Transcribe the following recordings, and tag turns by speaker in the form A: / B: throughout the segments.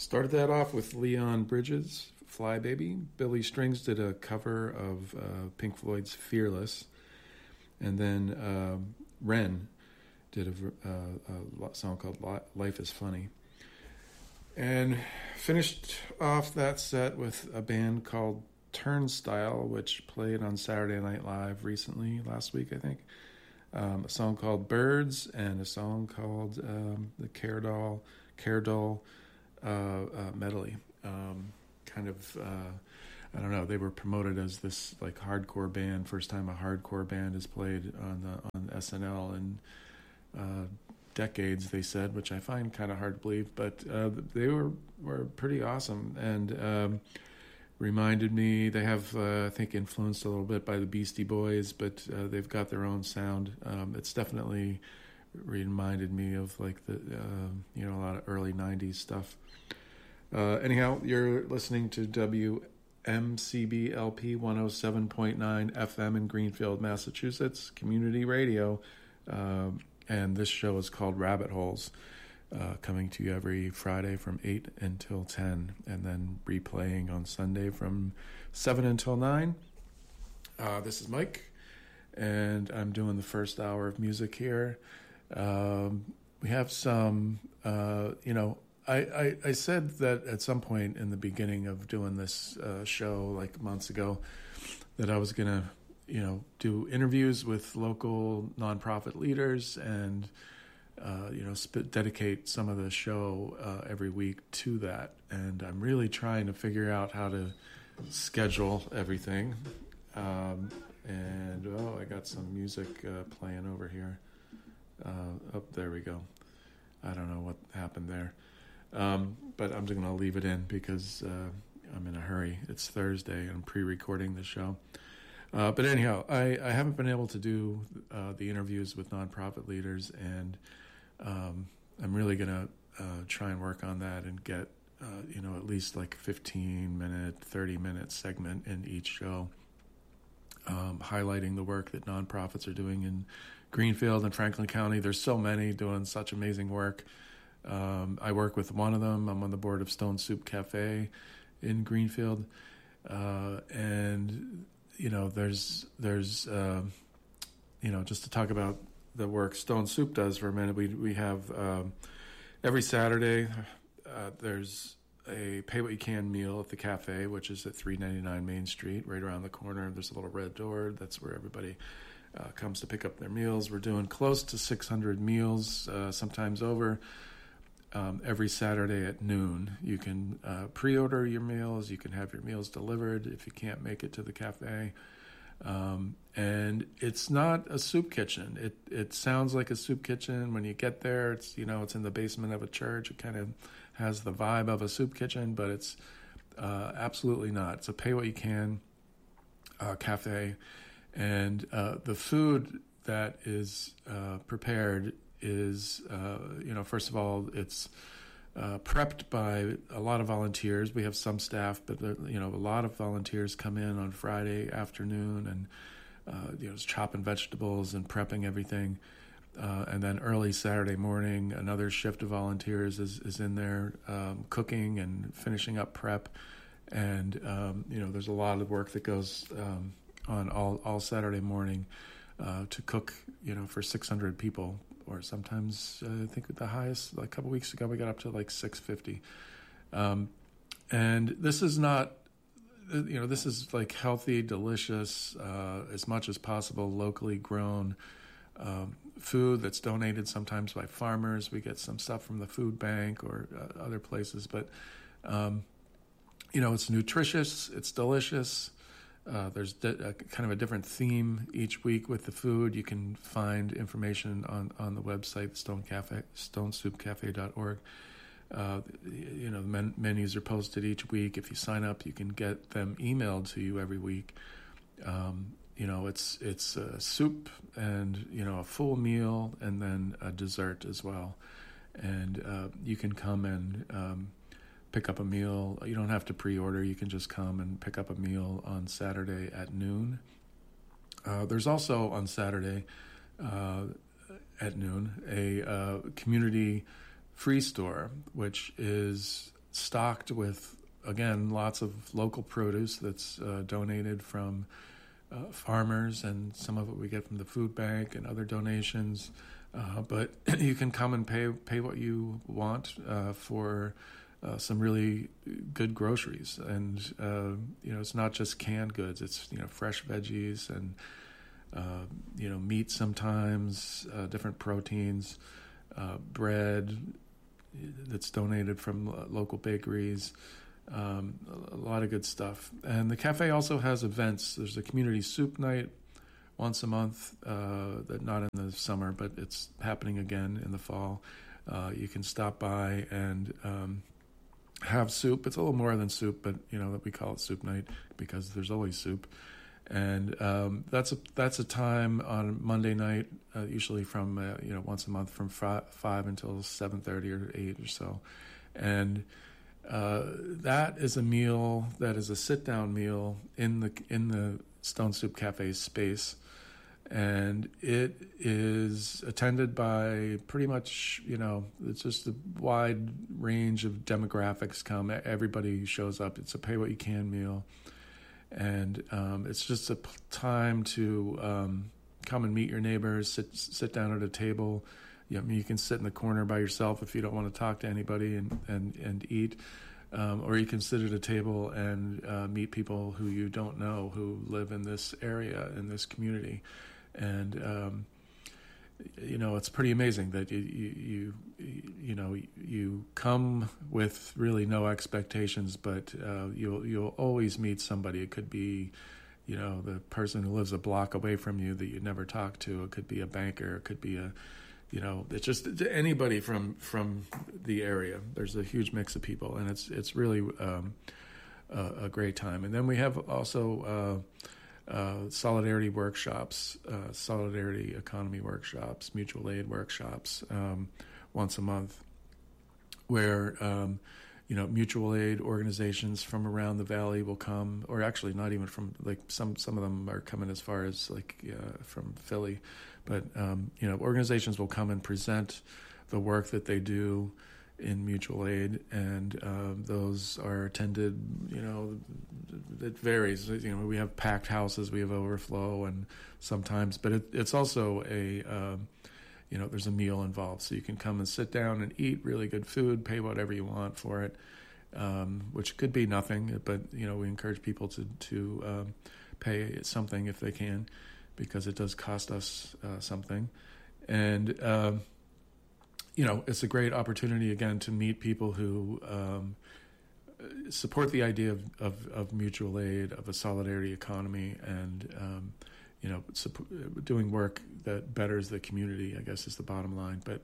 A: Started that off with Leon Bridges, Fly Baby. Billy Strings did a cover of Pink Floyd's Fearless. And then Ren did a song called Life is Funny. And finished off that set with a band called Turnstile, which played on Saturday Night Live recently, last week, I think. A song called Birds and a song called the Care Doll medley. I don't know, they were promoted as this like hardcore band, first time a hardcore band has played on SNL in decades, they said, which I find kind of hard to believe, but they were pretty awesome and reminded me, they have I think influenced a little bit by the Beastie Boys, but they've got their own sound. It's definitely reminded me of like the a lot of early 90s stuff. Anyhow, you're listening to WMCBLP 107.9 FM in Greenfield, Massachusetts, community radio, and this show is called Rabbit Holes, coming to you every Friday from 8 until 10, and then replaying on Sunday from 7 until 9. This is Mike, and I'm doing the first hour of music here. We have some, I said that at some point in the beginning of doing this show, like months ago, that I was going to, do interviews with local nonprofit leaders and, dedicate some of the show every week to that. And I'm really trying to figure out how to schedule everything. I got some music playing over here. There we go. I don't know what happened there. But I'm just going to leave it in because I'm in a hurry. It's Thursday and I'm pre-recording the show. But anyhow, I haven't been able to do the interviews with nonprofit leaders, and I'm really going to try and work on that and get, at least like a 15-minute, 30-minute segment in each show, highlighting the work that nonprofits are doing in Greenfield and Franklin County. There's so many doing such amazing work. I work with one of them. I'm on the board of Stone Soup Cafe in Greenfield. And, there's just to talk about the work Stone Soup does for a minute, we have every Saturday there's a pay what you can meal at the cafe, which is at 399 Main Street, right around the corner. There's a little red door. That's where everybody comes to pick up their meals. We're doing close to 600 meals, sometimes over, every Saturday at noon. You can pre-order your meals. You can have your meals delivered if you can't make it to the cafe. And it's not a soup kitchen. It sounds like a soup kitchen when you get there. It's it's in the basement of a church. It kind of has the vibe of a soup kitchen, but it's absolutely not. It's a pay what you can cafe, and the food that is prepared is first of all, it's prepped by a lot of volunteers. We have some staff, but a lot of volunteers come in on Friday afternoon and chopping vegetables and prepping everything. And then early Saturday morning, another shift of volunteers is in there cooking and finishing up prep. And there's a lot of work that goes on all Saturday morning to cook for 600 people. Or sometimes I think the highest, like a couple weeks ago, we got up to like 650. And this is not, this is like healthy, delicious, as much as possible, locally grown food that's donated sometimes by farmers. We get some stuff from the food bank or other places, but, it's nutritious, it's delicious. There's kind of a different theme each week with the food. You can find information on the website, stonesoupcafe.org. The menus are posted each week. If you sign up, you can get them emailed to you every week. It's soup and, a full meal and then a dessert as well. And you can come and pick up a meal. You don't have to pre-order. You can just come and pick up a meal on Saturday at noon. There's also on Saturday at noon a community free store, which is stocked with, again, lots of local produce that's donated from farmers, and some of it we get from the food bank and other donations. But you can come and pay what you want for some really good groceries, and it's not just canned goods. It's fresh veggies and meat sometimes, different proteins, bread that's donated from local bakeries. A lot of good stuff. And the cafe also has events. There's a community soup night once a month, that not in the summer, but it's happening again in the fall. You can stop by and have soup. It's a little more than soup, but that we call it soup night because there's always soup. And that's a time on Monday night, usually from once a month from 5 until 7:30 or 8 or so, and that is a meal that is a sit-down meal in the Stone Soup Cafe space, and it is attended by pretty much it's just a wide range of demographics. Everybody shows up. It's a pay what you can meal. And it's just a time to come and meet your neighbors, sit down at a table. You can sit in the corner by yourself if you don't want to talk to anybody and eat. Or you can sit at a table and meet people who you don't know who live in this area, in this community. And it's pretty amazing that you come with really no expectations, but you'll always meet somebody. It could be the person who lives a block away from you that you never talk to. It could be a banker. It could be it's just anybody from the area. There's a huge mix of people, and it's really a great time. And then we have also solidarity workshops, solidarity economy workshops, mutual aid workshops once a month, where mutual aid organizations from around the valley will come, or actually not even from, like, some of them are coming as far as from Philly, but organizations will come and present the work that they do in mutual aid, and those are attended. It varies. We have packed houses, we have overflow, and sometimes, but it's also there's a meal involved, so you can come and sit down and eat really good food, pay whatever you want for it, which could be nothing, but we encourage people to pay something if they can, because it does cost us something, and it's a great opportunity again to meet people who support the idea of mutual aid, of a solidarity economy, and doing work that betters the community, I guess, is the bottom line. But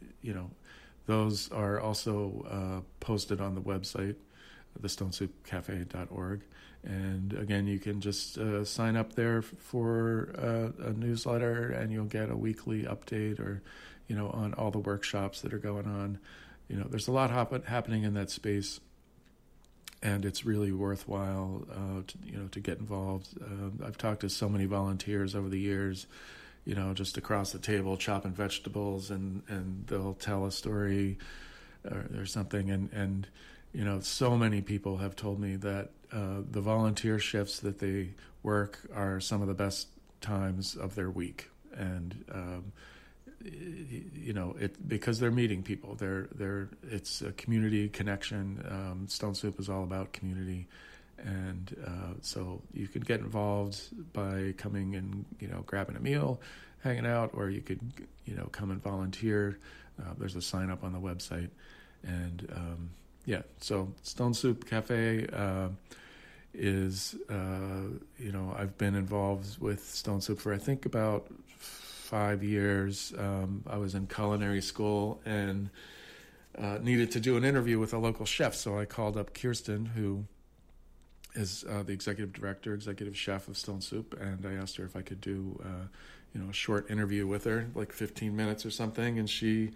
A: those are also posted on the website, thestonesoupcafe.org. And again, you can just sign up there for a newsletter, and you'll get a weekly update, or on all the workshops that are going on. There's a lot happening in that space, and it's really worthwhile to get involved. I've talked to so many volunteers over the years, just across the table chopping vegetables, and they'll tell a story or something, and so many people have told me that the volunteer shifts that they work are some of the best times of their week, and because they're meeting people. It's a community connection. Stone Soup is all about community, and so you could get involved by coming and grabbing a meal, hanging out, or you could come and volunteer. There's a sign up on the website, and so Stone Soup Cafe is I've been involved with Stone Soup for I think about 5 years. I was in culinary school and needed to do an interview with a local chef, so I called up Kirsten, who is the executive director, executive chef of Stone Soup, and I asked her if I could do a short interview with her, like 15 minutes or something, and she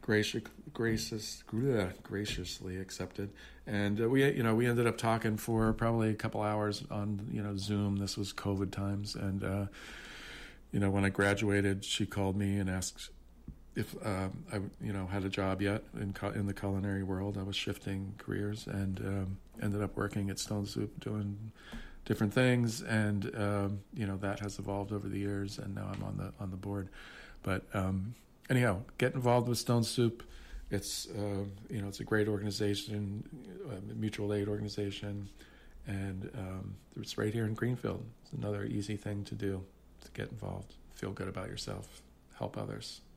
A: graciously accepted. And we ended up talking for probably a couple hours on Zoom. This was COVID times, and when I graduated, she called me and asked if I had a job yet in the culinary world. I was shifting careers and ended up working at Stone Soup doing different things, and that has evolved over the years, and now I'm on the board. But anyhow, get involved with Stone Soup. It's it's a great organization, a mutual aid organization, and it's right here in Greenfield. It's another easy thing to do, to get involved, feel good about yourself, help others.